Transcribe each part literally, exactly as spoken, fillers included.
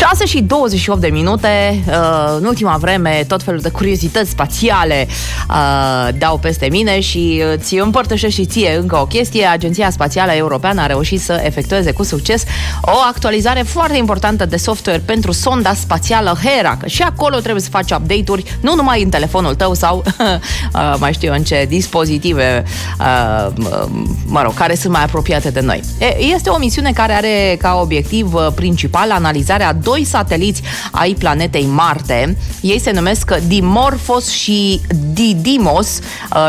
șase și douăzeci și opt de minute. În ultima vreme tot felul de curiozități spațiale dau peste mine și îți împărtășesc și ție încă o chestie. Agenția Spațială Europeană a reușit să efectueze cu succes o actualizare foarte importantă de software pentru sonda spațială Hera, că și acolo trebuie să faci update-uri, nu numai în telefonul tău sau mai știu în ce dispozitive mă rog, care sunt mai apropiate de noi. Este o misiune care are ca obiectiv principal analizarea a doi sateliți ai planetei Marte. Ei se numesc Dimorphos și Didymos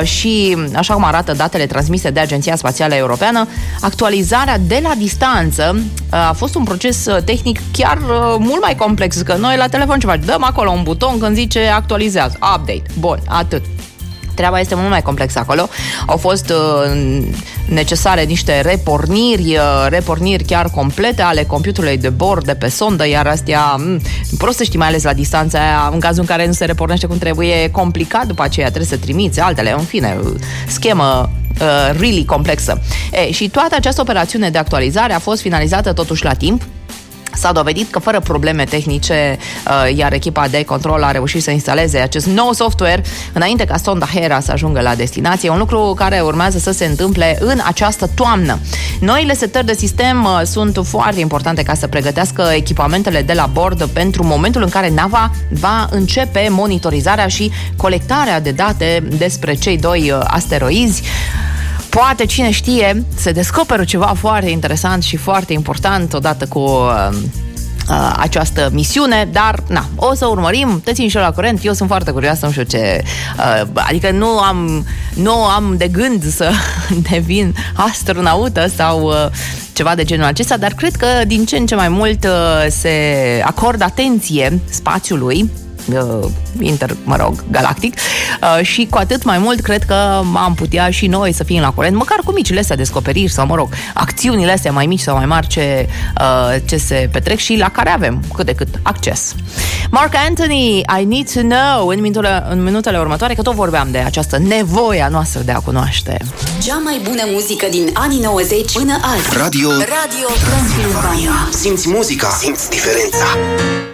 și, așa cum arată datele transmise de Agenția Spațială Europeană, actualizarea de la distanță a fost un proces tehnic chiar mult mai complex, că noi la telefon ce faci? Dăm acolo un buton când zice actualizează, update. Bun, atât. Treaba este mult mai complexă acolo. Au fost uh, necesare niște reporniri, uh, reporniri chiar complete ale computerului de bord de pe sondă, iar astea, m- prost să știi, mai ales la distanța aia, în cazul în care nu se repornește cum trebuie, e complicat, după aceea trebuie să trimiți altele, în fine, schemă uh, really complexă. E, și toată această operațiune de actualizare a fost finalizată totuși la timp. S-a dovedit că fără probleme tehnice, iar echipa de control a reușit să instaleze acest nou software înainte ca sonda Hera să ajungă la destinație, un lucru care urmează să se întâmple în această toamnă. Noile setări de sistem sunt foarte importante ca să pregătească echipamentele de la bord pentru momentul în care nava va începe monitorizarea și colectarea de date despre cei doi asteroizi. Poate, cine știe, se descoperă ceva foarte interesant și foarte important odată cu uh, uh, această misiune, dar na, o să urmărim, te-țin și eu la curent, eu sunt foarte curioasă, nu știu ce, uh, adică nu am, nu am de gând să devin astronaută sau uh, ceva de genul acesta, dar cred că din ce în ce mai mult uh, se acordă atenție spațiului, Uh, inter, mă rog, galactic, uh, și cu atât mai mult cred că am putea și noi să fim la curent, măcar cu micile astea descoperiri sau, mă rog, acțiunile astea mai mici sau mai mari ce, uh, ce se petrec și la care avem cât de cât acces. Mark Anthony, I Need to Know, în minutele, în minutele următoare, că tot vorbeam de această nevoie a noastră de a cunoaște. Cea mai bună muzică din anii nouăzeci până azi. Radio Radio Transilvania. Simți muzica, simți diferența.